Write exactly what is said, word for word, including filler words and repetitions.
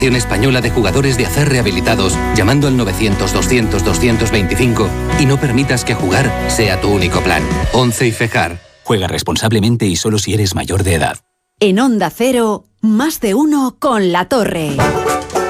Asociación Española de Jugadores de Acer Rehabilitados, llamando al novecientos, doscientos, doscientos veinticinco y no permitas que jugar sea tu único plan. Once y Fejar. Juega responsablemente y solo si eres mayor de edad. En Onda Cero, más de uno con La Torre.